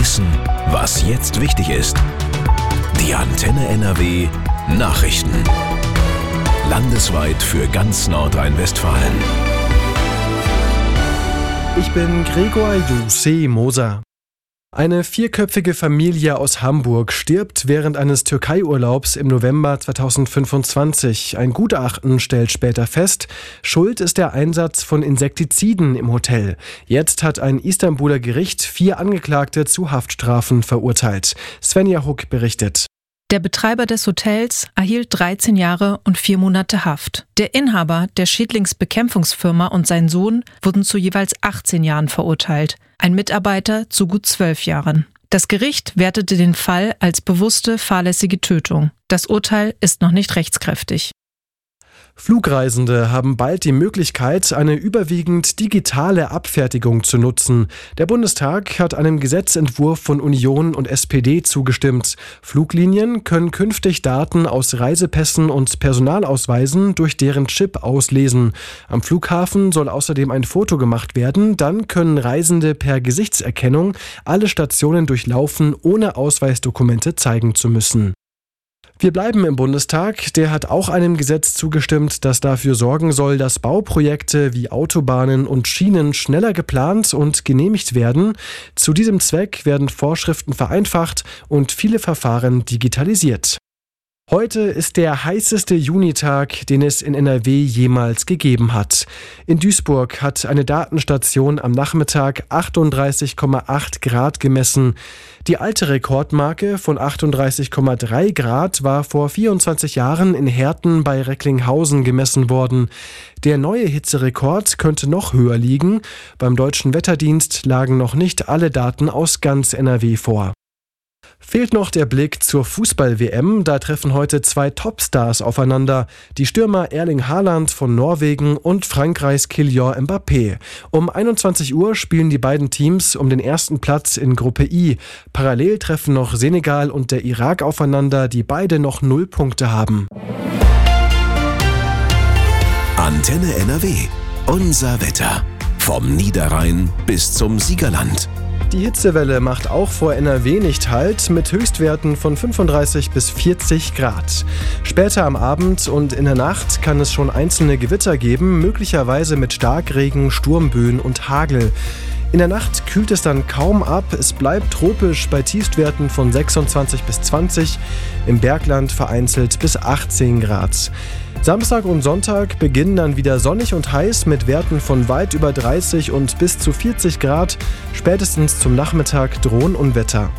wissen, was jetzt wichtig ist. Die Antenne NRW Nachrichten. Landesweit für ganz Nordrhein-Westfalen. Ich bin Gregor Moser. Eine vierköpfige Familie aus Hamburg stirbt während eines Türkei-Urlaubs im November 2025. Ein Gutachten stellt später fest, Schuld ist der Einsatz von Insektiziden im Hotel. Jetzt hat ein Istanbuler Gericht 4 Angeklagte zu Haftstrafen verurteilt. Svenja Huck berichtet. Der Betreiber des Hotels erhielt 13 Jahre und 4 Monate Haft. Der Inhaber der Schädlingsbekämpfungsfirma und sein Sohn wurden zu jeweils 18 Jahren verurteilt. Ein Mitarbeiter zu gut 12 Jahren. Das Gericht wertete den Fall als bewusste, fahrlässige Tötung. Das Urteil ist noch nicht rechtskräftig. Flugreisende haben bald die Möglichkeit, eine überwiegend digitale Abfertigung zu nutzen. Der Bundestag hat einem Gesetzentwurf von Union und SPD zugestimmt. Fluglinien können künftig Daten aus Reisepässen und Personalausweisen durch deren Chip auslesen. Am Flughafen soll außerdem ein Foto gemacht werden. Dann können Reisende per Gesichtserkennung alle Stationen durchlaufen, ohne Ausweisdokumente zeigen zu müssen. Wir bleiben im Bundestag. Der hat auch einem Gesetz zugestimmt, das dafür sorgen soll, dass Bauprojekte wie Autobahnen und Schienen schneller geplant und genehmigt werden. Zu diesem Zweck werden Vorschriften vereinfacht und viele Verfahren digitalisiert. Heute ist der heißeste Junitag, den es in NRW jemals gegeben hat. In Duisburg hat eine Datenstation am Nachmittag 38,8 Grad gemessen. Die alte Rekordmarke von 38,3 Grad war vor 24 Jahren in Herten bei Recklinghausen gemessen worden. Der neue Hitzerekord könnte noch höher liegen. Beim Deutschen Wetterdienst lagen noch nicht alle Daten aus ganz NRW vor. Fehlt noch der Blick zur Fußball-WM. Da treffen heute 2 Topstars aufeinander. Die Stürmer Erling Haaland von Norwegen und Frankreichs Kylian Mbappé. Um 21 Uhr spielen die beiden Teams um den ersten Platz in Gruppe I. Parallel treffen noch Senegal und der Irak aufeinander, die beide noch 0 Punkte haben. Antenne NRW. Unser Wetter. Vom Niederrhein bis zum Siegerland. Die Hitzewelle macht auch vor NRW nicht Halt, mit Höchstwerten von 35 bis 40 Grad. Später am Abend und in der Nacht kann es schon einzelne Gewitter geben, möglicherweise mit Starkregen, Sturmböen und Hagel. In der Nacht kühlt es dann kaum ab, es bleibt tropisch bei Tiefstwerten von 26 bis 20, im Bergland vereinzelt bis 18 Grad. Samstag und Sonntag beginnen dann wieder sonnig und heiß mit Werten von weit über 30 und bis zu 40 Grad. Spätestens zum Nachmittag drohen Unwetter.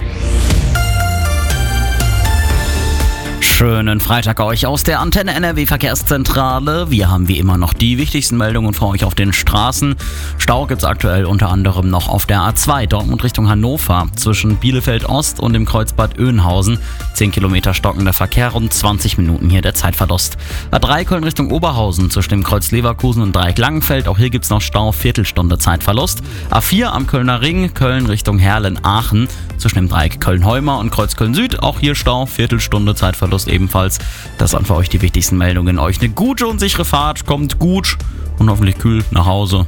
Schönen Freitag euch aus der Antenne NRW Verkehrszentrale. Wir haben wie immer noch die wichtigsten Meldungen für euch auf den Straßen. Stau gibt's aktuell unter anderem noch auf der A2 Dortmund Richtung Hannover zwischen Bielefeld Ost und dem Kreuzbad Oeynhausen. 10 Kilometer stockender Verkehr, rund 20 Minuten hier der Zeitverlust. A3 Köln Richtung Oberhausen zwischen dem Kreuz Leverkusen und Dreieck Langenfeld. Auch hier gibt's noch Stau, Viertelstunde Zeitverlust. A4 am Kölner Ring, Köln Richtung Herlen-Aachen zwischen dem Dreieck Köln-Heumer und Kreuz Köln-Süd. Auch hier Stau, Viertelstunde Zeitverlust ebenfalls. Das waren für euch die wichtigsten Meldungen. Euch eine gute und sichere Fahrt, kommt gut und hoffentlich kühl nach Hause.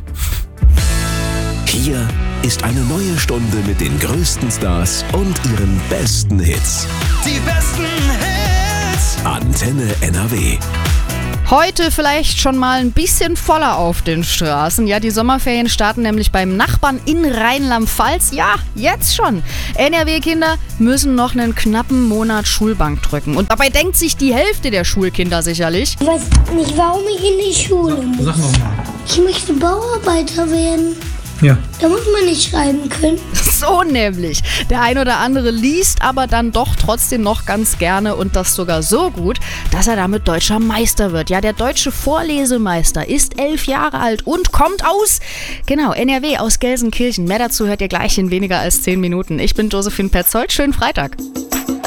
Hier ist eine neue Stunde mit den größten Stars und ihren besten Hits. Die besten Hits! Antenne NRW. Heute vielleicht schon mal ein bisschen voller auf den Straßen. Ja, die Sommerferien starten nämlich beim Nachbarn in Rheinland-Pfalz. Ja, jetzt schon. NRW-Kinder müssen noch einen knappen Monat Schulbank drücken. Und dabei denkt sich die Hälfte der Schulkinder sicherlich: Ich weiß nicht, warum ich in die Schule muss. Sag mal. Ich möchte Bauarbeiter werden. Ja. Da muss man nicht schreiben können. So nämlich. Der ein oder andere liest aber dann doch trotzdem noch ganz gerne und das sogar so gut, dass er damit deutscher Meister wird. Ja, der deutsche Vorlesemeister ist 11 Jahre alt und kommt aus, genau, NRW, aus Gelsenkirchen. Mehr dazu hört ihr gleich in weniger als 10 Minuten. Ich bin Josephine Petzold. Schönen Freitag.